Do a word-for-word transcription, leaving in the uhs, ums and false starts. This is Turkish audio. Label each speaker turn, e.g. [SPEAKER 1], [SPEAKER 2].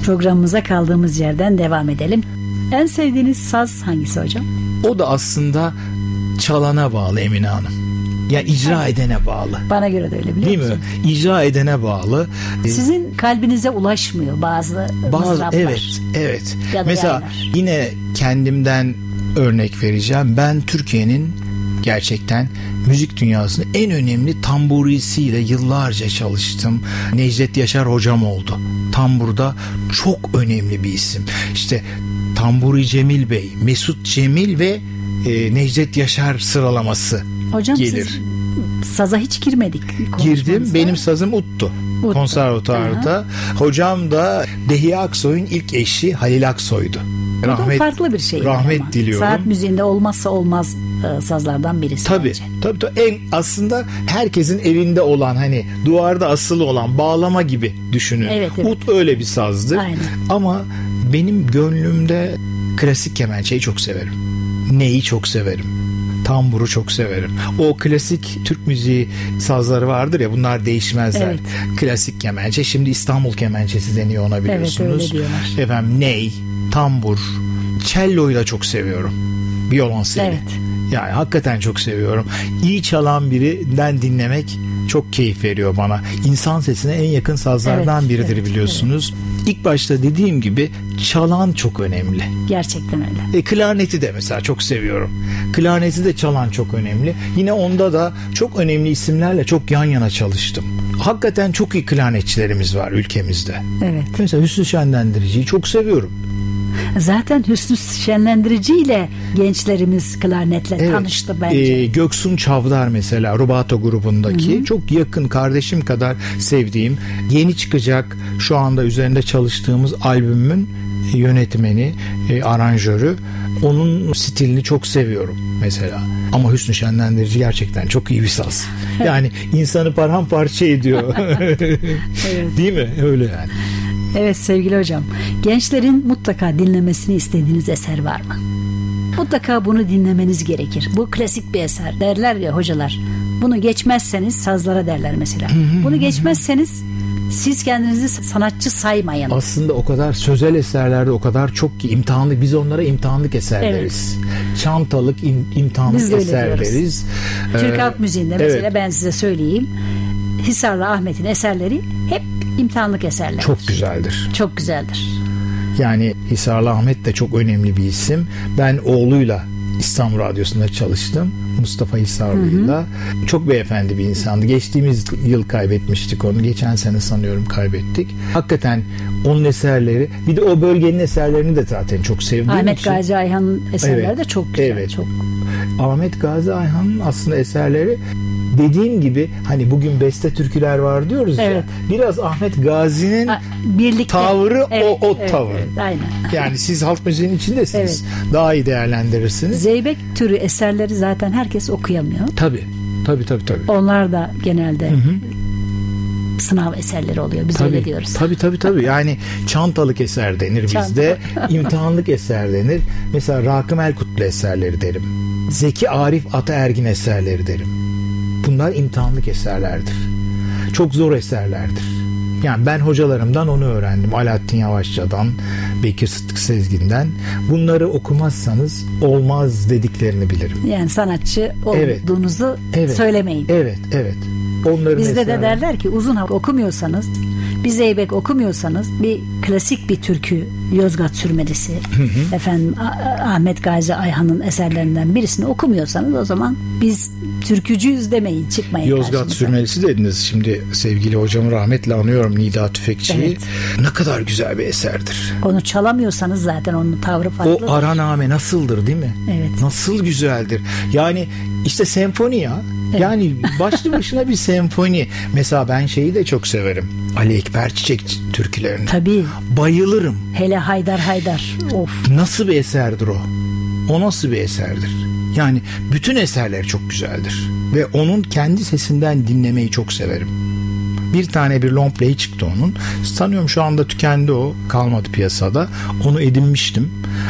[SPEAKER 1] Programımıza kaldığımız yerden devam edelim. En sevdiğiniz saz hangisi hocam?
[SPEAKER 2] O da aslında çalana bağlı Emine Hanım. Ya icra evet. edene bağlı.
[SPEAKER 1] Bana göre de öyle, biliyor
[SPEAKER 2] Değil
[SPEAKER 1] musunuz?
[SPEAKER 2] mi? İcra edene bağlı.
[SPEAKER 1] Sizin kalbinize ulaşmıyor bazı
[SPEAKER 2] bazı
[SPEAKER 1] mızraplar.
[SPEAKER 2] Evet, evet. Mesela
[SPEAKER 1] yaylar.
[SPEAKER 2] Yine kendimden örnek vereceğim. Ben Türkiye'nin gerçekten müzik dünyasının en önemli tamburisiyle yıllarca çalıştım. Necdet Yaşar hocam oldu. Tamburda çok önemli bir isim. İşte Tamburi Cemil Bey, Mesut Cemil ve e, Necdet Yaşar sıralaması
[SPEAKER 1] hocam
[SPEAKER 2] gelir.
[SPEAKER 1] Siz saza hiç girmedik.
[SPEAKER 2] Girdim. Benim sazım uttu. Uttu. Konservatuarda. Hocam da Dehiye Aksoy'un ilk eşi Halil Aksoy'du.
[SPEAKER 1] Bu rahmet, farklı bir şey.
[SPEAKER 2] Rahmet
[SPEAKER 1] ama.
[SPEAKER 2] diliyorum.
[SPEAKER 1] Saat müziğinde olmazsa olmaz e, sazlardan birisi.
[SPEAKER 2] Tabii,
[SPEAKER 1] bence.
[SPEAKER 2] tabii tabii. En aslında herkesin evinde olan, hani duvarda asılı olan bağlama gibi düşünün.
[SPEAKER 1] Evet, evet.
[SPEAKER 2] Ut öyle bir sazdır.
[SPEAKER 1] Aynen.
[SPEAKER 2] Ama benim gönlümde klasik kemençeyi çok severim. Neyi çok severim. Tamburu çok severim. O klasik Türk müziği sazları vardır ya, bunlar değişmezler.
[SPEAKER 1] Evet.
[SPEAKER 2] Klasik kemençe. Şimdi İstanbul kemençesi deniyor ona, biliyorsunuz.
[SPEAKER 1] Evet, öyle diyorlar.
[SPEAKER 2] Efendim ney, tambur, cello'yu da çok seviyorum. Violonseli.
[SPEAKER 1] Evet.
[SPEAKER 2] Yani hakikaten çok seviyorum. İyi çalan birinden dinlemek çok keyif veriyor bana. İnsan sesine en yakın sazlardan evet, biridir evet, biliyorsunuz. Evet. İlk başta dediğim gibi çalan çok önemli.
[SPEAKER 1] Gerçekten öyle.
[SPEAKER 2] E, klarneti de mesela çok seviyorum. Klarneti de çalan çok önemli. Yine onda da çok önemli isimlerle çok yan yana çalıştım. Hakikaten çok iyi klarnetçilerimiz var ülkemizde.
[SPEAKER 1] Evet.
[SPEAKER 2] Mesela Hüsnü Şenlendirici'yi çok seviyorum.
[SPEAKER 1] Zaten Hüsnü Şenlendirici ile gençlerimiz klarnetle evet, tanıştı bence.
[SPEAKER 2] E, Göksun Çavdar mesela Rubato grubundaki, hı hı, çok yakın kardeşim kadar sevdiğim, yeni çıkacak şu anda üzerinde çalıştığımız albümün yönetmeni, e, aranjörü. Onun stilini çok seviyorum mesela. Ama Hüsnü Şenlendirici gerçekten çok iyi bir saz. Yani insanı paramparça ediyor. Evet. Değil mi? Öyle yani.
[SPEAKER 1] Evet sevgili hocam, gençlerin mutlaka dinlemesini istediğiniz eser var mı? Mutlaka bunu dinlemeniz gerekir. Bu klasik bir eser. Derler ya hocalar, bunu geçmezseniz, sazlara derler mesela. Bunu geçmezseniz siz kendinizi sanatçı saymayın.
[SPEAKER 2] Aslında o kadar sözel eserlerde o kadar çok ki imtihanlık, biz onlara imtihanlık eser evet, deriz. Çantalık im, imtihanlık eser deriz.
[SPEAKER 1] Türk halk müziğinde mesela evet, ben size söyleyeyim. Hisarlı Ahmet'in eserleri hep imtihanlık eserler.
[SPEAKER 2] Çok güzeldir.
[SPEAKER 1] Çok güzeldir.
[SPEAKER 2] Yani Hisarlı Ahmet de çok önemli bir isim. Ben oğluyla İstanbul Radyosu'nda çalıştım. Mustafa Hisarlı'yla. Hı hı. Çok beyefendi bir insandı. Geçtiğimiz yıl kaybetmiştik onu. Geçen sene sanıyorum kaybettik. Hakikaten onun eserleri, bir de o bölgenin eserlerini de zaten çok sevdiğim
[SPEAKER 1] Ahmet
[SPEAKER 2] için.
[SPEAKER 1] Gazi Ayhan'ın eserleri evet, de çok güzel. Evet. Çok.
[SPEAKER 2] Ahmet Gazi Ayhan'ın aslında eserleri, dediğim gibi hani bugün beste türküler var diyoruz evet, ya. Biraz Ahmet Gazi'nin birlikte tavrı evet, o o evet, tavır. Evet,
[SPEAKER 1] aynen.
[SPEAKER 2] Yani siz halk müziğinin içindesiniz. Evet. Daha iyi değerlendirirsiniz.
[SPEAKER 1] Zeybek türü eserleri zaten herkes okuyamıyor.
[SPEAKER 2] Tabii. Tabii tabii tabii.
[SPEAKER 1] Onlar da genelde hı hı, sınav eserleri oluyor. Biz
[SPEAKER 2] tabii,
[SPEAKER 1] öyle diyoruz.
[SPEAKER 2] Tabii tabii tabii. Yani çantalık eser denir Çanta. bizde. İmtihanlık eser denir. Mesela Rakım Elkutlu eserleri derim. Zeki Arif Ataergin eserleri derim. Bunlar imtihanlık eserlerdir. Çok zor eserlerdir. Yani ben hocalarımdan onu öğrendim. Alaaddin Yavaşça'dan, Bekir Sıddık Sezgin'den. Bunları okumazsanız olmaz dediklerini bilirim.
[SPEAKER 1] Yani sanatçı olduğunuzu evet, söylemeyin.
[SPEAKER 2] Evet, evet. Onların
[SPEAKER 1] Bizde
[SPEAKER 2] eserleri.
[SPEAKER 1] de derler ki uzun hava okumuyorsanız, bir zeybek okumuyorsanız, bir klasik bir türkü, Yozgat Sürmelisi, hı hı, efendim Ahmet Gazi Ayhan'ın eserlerinden birisini okumuyorsanız o zaman biz türkücüyüz demeyin, çıkmayın.
[SPEAKER 2] Yozgat
[SPEAKER 1] karşımıza.
[SPEAKER 2] Sürmelisi dediniz. Şimdi sevgili hocamı rahmetle anıyorum, Nida Tüfekçi'yi. Evet. Ne kadar güzel bir eserdir.
[SPEAKER 1] Onu çalamıyorsanız zaten onun tavrı farklı.
[SPEAKER 2] O araname nasıldır değil mi?
[SPEAKER 1] Evet.
[SPEAKER 2] Nasıl güzeldir. Yani işte senfoni ya. Evet. Yani başlı başına bir senfoni. Mesela ben şeyi de çok severim. Ali Ekber Çiçek türkülerini.
[SPEAKER 1] Tabii.
[SPEAKER 2] Bayılırım.
[SPEAKER 1] Hele Haydar Haydar. Of.
[SPEAKER 2] Nasıl bir eserdir o? O nasıl bir eserdir? Yani bütün eserleri çok güzeldir. Ve onun kendi sesinden dinlemeyi çok severim. Bir tane bir long play çıktı onun. Sanıyorum şu anda tükendi o. Kalmadı piyasada. Onu edinmiştim.